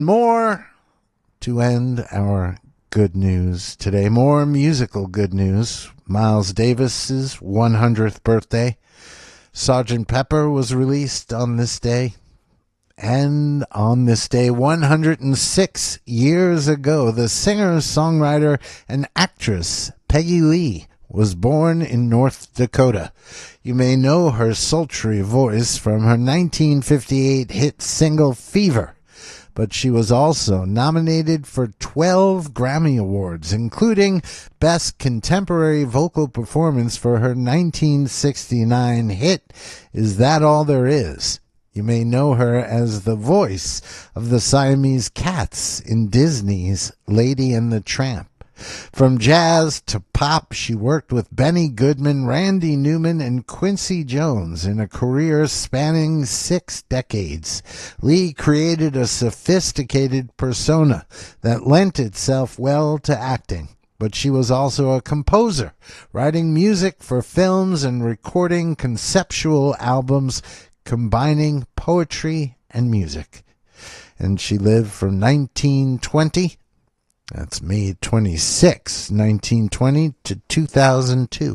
More to end our good news today. More musical good news. Miles Davis's 100th birthday. Sgt. Pepper was released on this day. And on this day, 106 years ago, the singer, songwriter, and actress Peggy Lee was born in North Dakota. You may know her sultry voice from her 1958 hit single Fever, but she was also nominated for 12 Grammy Awards, including Best Contemporary Vocal Performance for her 1969 hit, Is That All There Is? You may know her as the voice of the Siamese cats in Disney's Lady and the Tramp. From jazz to pop, she worked with Benny Goodman, Randy Newman, and Quincy Jones in a career spanning 6 decades. Lee created a sophisticated persona that lent itself well to acting. But she was also a composer, writing music for films and recording conceptual albums combining poetry and music. And she lived from 1920, that's May 26, 1920, to 2002.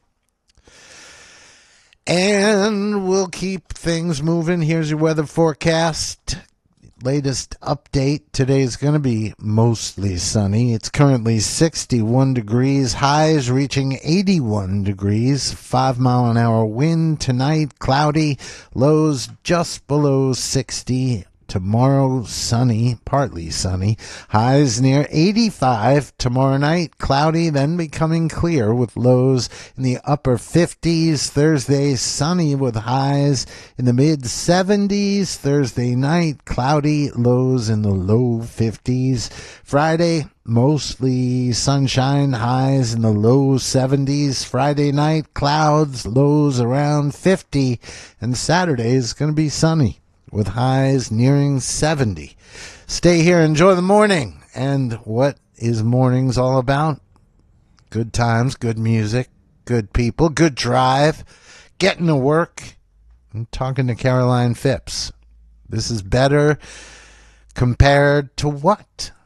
And we'll keep things moving. Here's your weather forecast. Latest update. Today's going to be mostly sunny. It's currently 61 degrees, highs reaching 81 degrees, 5-mile-an-hour wind. Tonight, cloudy, lows just below 60. Tomorrow, sunny, partly sunny, highs near 85. Tomorrow night, cloudy, then becoming clear with lows in the upper 50s. Thursday, sunny with highs in the mid-70s. Thursday night, cloudy, lows in the low 50s. Friday, mostly sunshine, highs in the low 70s. Friday night, clouds, lows around 50. And Saturday is going to be sunny with highs nearing 70. Stay here, enjoy the morning. And what is mornings all about? Good times, good music, good people, good drive, getting to work, and talking to Caroline Phipps. This is better compared to what?